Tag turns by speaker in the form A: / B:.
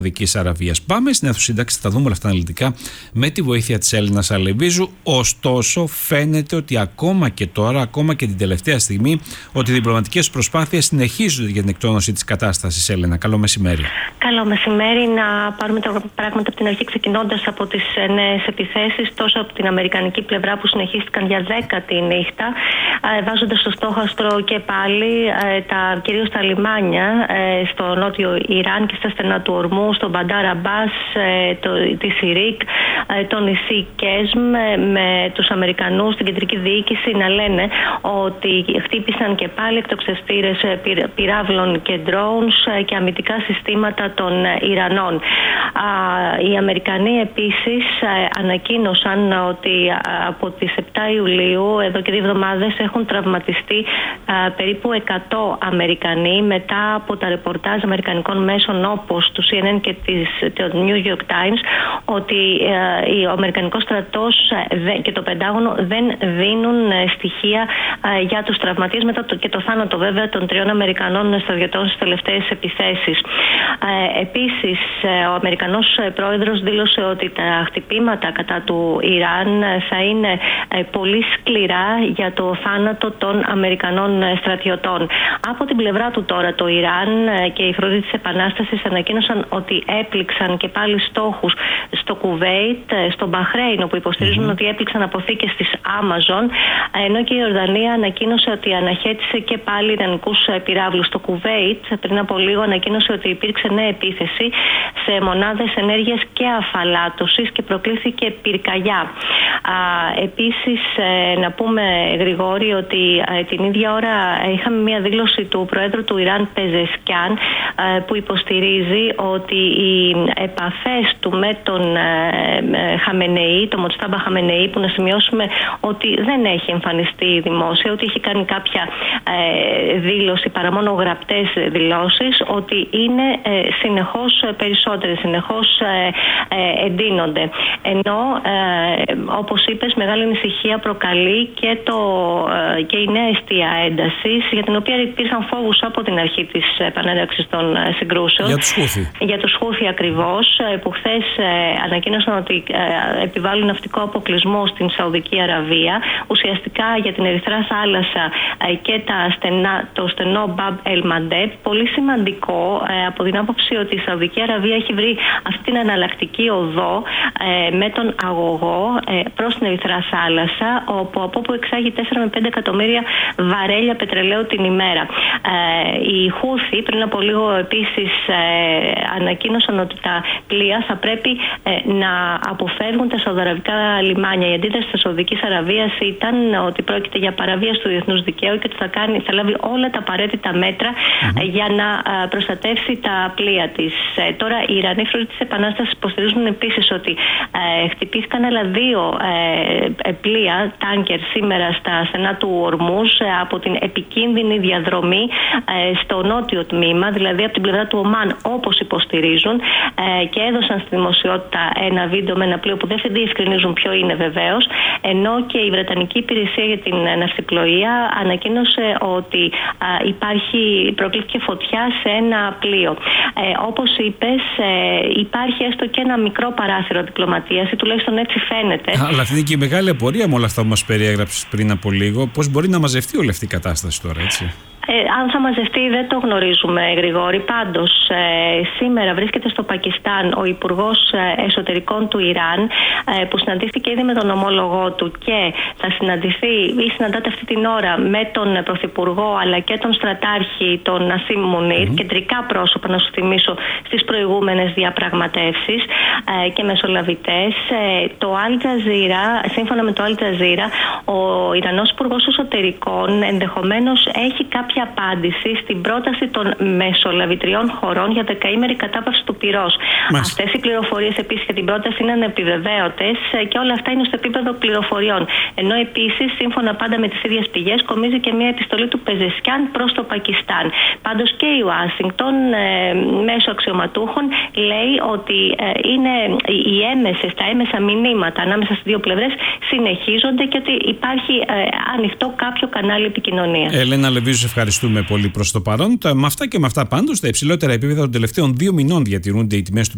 A: Σαουδικής Αραβίας. Πάμε στην αιθουσύνταξη, θα τα δούμε όλα αυτά αναλυτικά με τη βοήθεια της Έλληνας Αλεβίζου. Ωστόσο, φαίνεται ότι ακόμα και τώρα, ακόμα και την τελευταία στιγμή, ότι οι διπλωματικές προσπάθειες συνεχίζονται για την εκτόνωση της κατάστασης. Έλληνα, καλό μεσημέρι.
B: Καλό μεσημέρι. Να πάρουμε τα πράγματα από την αρχή, ξεκινώντας από τις νέες επιθέσεις, τόσο από την αμερικανική πλευρά που συνεχίστηκαν για 10η νύχτα, βάζοντας στο στόχαστρο και πάλι κυρίως τα λιμάνια στο νότιο Ιράν και στα στενά του Ορμού, στο Μπαντάρ Αμπάς, τη Σιρίκ, το νησί Κέσμ, με τους Αμερικανούς στην κεντρική διοίκηση να λένε ότι χτύπησαν και πάλι εκτοξευτήρες πυράβλων και drones και αμυντικά συστήματα των Ιρανών. Οι Αμερικανοί επίσης ανακοίνωσαν ότι από τις 7 Ιουλίου, εδώ και 2 εβδομάδες, έχουν τραυματιστεί περίπου 100 Αμερικανοί μετά από τα ρεπορτάζ αμερικανικών μέσων όπως του CNN και το New York Times, ότι ο Αμερικανικός στρατός και το Πεντάγωνο δεν δίνουν στοιχεία για τους τραυματίες μετά και το θάνατο βέβαια των 3 Αμερικανών στρατιωτών στις τελευταίες επιθέσεις. Επίσης, ο Αμερικανός πρόεδρος δήλωσε ότι τα χτυπήματα κατά του Ιράν θα είναι πολύ σκληρά για το θάνατο των Αμερικανών στρατιωτών. Από την πλευρά του τώρα, το Ιράν και οι φρουροί της Επανάστασης ανακοίνωσαν ότι έπληξαν και πάλι στόχους στο Κουβέιτ, στο Μπαχρέιν, όπου υποστηρίζουν ότι έπληξαν αποθήκες της Amazon, ενώ και η Ιορδανία ανακοίνωσε ότι αναχέτησε και πάλι ιρανικούς πυράβλους. Στο Κουβέιτ, πριν από λίγο, ανακοίνωσε ότι υπήρξε νέα επίθεση σε μονάδες ενέργειας και αφαλάτωσης και προκλήθηκε πυρκαγιά. Επίσης, να πούμε, Γρηγόρη, ότι την ίδια ώρα είχαμε μια δήλωση του Προέδρου του Ιράν, Πεζεσκιάν, που υποστηρίζει ότι οι επαφές του με τον Χαμενεή, τον Μοτστάμπα Χαμενεή, που να σημειώσουμε ότι δεν έχει εμφανιστεί δημόσια, ότι έχει κάνει κάποια δήλωση παρά μόνο γραπτές δηλώσεις, ότι είναι συνεχώς περισσότερες, συνεχώς εντείνονται. Ενώ, όπως είπες, μεγάλη ανησυχία προκαλεί και η νέα αιστεία έντασης, για την οποία υπήρχαν φόβους από την αρχή της επανένταξης των συγκρούσεων. Για τους Χούθι ακριβώς, που χθες ανακοίνωσαν ότι επιβάλλουν ναυτικό αποκλεισμό στην Σαουδική Αραβία, ουσιαστικά για την Ερυθρά Θάλασσα και το στενό Μπαμπ Ελ Μαντέπ. Πολύ σημαντικό από την άποψη ότι η Σαουδική Αραβία έχει βρει αυτή την εναλλακτική οδό με τον αγωγό προς την Ερυθρά Θάλασσα, από όπου εξάγει 4 με 5 εκατομμύρια βαρέλια πετρελαίου την ημέρα. Οι Χούθι πριν από λίγο επίσης ανακοίνωσαν ότι τα πλοία θα πρέπει να αποφεύγουν τα σαουδαραβικά λιμάνια. Η αντίδραση της Σαουδικής Αραβίας ήταν ότι πρόκειται για παραβίαση του διεθνούς δικαίου και ότι θα λάβει όλα τα απαραίτητα μέτρα για να προστατεύσει τα πλοία της. Τώρα, οι Ιρανοί φρουροί της Επανάστασης υποστηρίζουν επίσης ότι χτυπήθηκαν άλλα 2 πλοία, τάνκερ, σήμερα στα στενά του Ορμούς από την επικίνδυνη διαδρομή στο νότιο τμήμα, δηλαδή από την πλευρά του Ομάν, όπως υποστηρίζουν, και έδωσαν στη δημοσιότητα ένα βίντεο με ένα πλοίο που δεν διευκρινίζουν ποιο είναι βεβαίως, ενώ και η Βρετανική Υπηρεσία για την Ναυσιπλοεία ανακοίνωσε ότι προκλήθηκε φωτιά σε ένα πλοίο. Όπως είπες, υπάρχει έστω και ένα μικρό παράθυρο διπλωματίας, ή τουλάχιστον έτσι φαίνεται.
A: Αλλά αυτή είναι και η μεγάλη απορία με όλα αυτά που μας περιέγραψες πριν από λίγο. Πώς μπορεί να μαζευτεί όλη αυτή η κατάσταση τώρα, έτσι?
B: Αν θα μαζευτεί δεν το γνωρίζουμε, Γρηγόρη. Πάντως, σήμερα βρίσκεται στο Πακιστάν ο Υπουργός Εσωτερικών του Ιράν, που συναντήθηκε ήδη με τον ομόλογό του και θα συναντηθεί ή συναντάται αυτή την ώρα με τον Πρωθυπουργό αλλά και τον στρατάρχη, τον Νασίμ Μουνίρ, κεντρικά πρόσωπα, να σου θυμίσω, στις προηγούμενες διαπραγματεύσεις και μεσολαβητές. Σύμφωνα με το Al Jazeera, ο Ιρανός Υπουργός Εσωτερικών ενδεχομένως έχει κάποια απάντηση στην πρόταση των μεσολαβητριών χωρών για δεκαήμερη κατάπαυση του πυρός. Αυτές οι πληροφορίες επίσης για την πρόταση είναι ανεπιβεβαίωτες και όλα αυτά είναι στο επίπεδο πληροφοριών. Ενώ επίσης, σύμφωνα πάντα με τις ίδιες πηγές, κομίζει και μια επιστολή του Πεζεσκιάν προς το Πακιστάν. Πάντως και η Ουάσιγκτον, μέσω αξιωματούχων, λέει ότι τα έμεσα μηνύματα ανάμεσα στις 2 πλευρές συνεχίζονται και ότι υπάρχει ανοιχτό κάποιο κανάλι επικοινωνίας.
A: Έλενα Αλεβίζου, ευχαριστούμε πολύ προς το παρόν. Με αυτά και με αυτά πάντως, τα υψηλότερα επίπεδα των τελευταίων 2 μηνών διατηρούνται οι τιμές του